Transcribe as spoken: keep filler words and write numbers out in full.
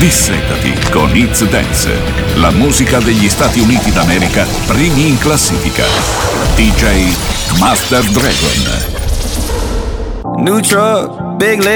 Dissettati con It's Dance, la musica degli Stati Uniti d'America, primi in classifica. D J Master Dragon. New truck, big leg.